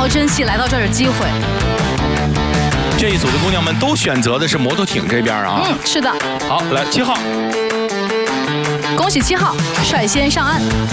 好珍惜来到这儿的机会。 这一组的姑娘们都选择的是摩托艇这边啊。 是的。 好，来7号， 恭喜7号率先上岸。